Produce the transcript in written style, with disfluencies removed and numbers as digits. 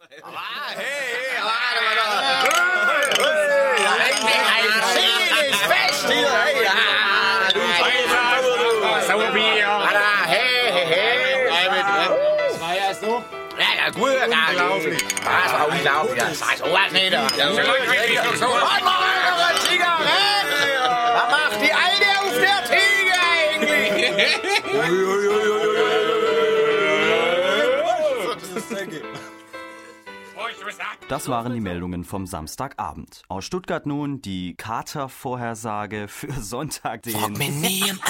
Unglaublich. Das war unglaublich. Das war sowas nicht. Was macht die Alte auf der Theke eigentlich? Das waren die Meldungen vom Samstagabend. Aus Stuttgart nun die Katervorhersage für Sonntag, den...